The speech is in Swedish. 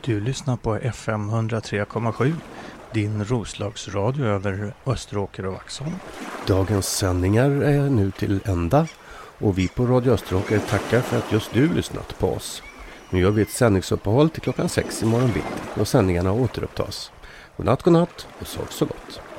Du lyssnar på FM 103,7, din Roslagsradio över Österåker och Vaxholm. Dagens sändningar är nu till ända och vi på Radio Österåker tackar för att just du lyssnat på oss. Nu gör vi ett sändningsuppehåll till klockan 6 imorgon bitti då sändningarna återupptas. Godnatt och sov så gott.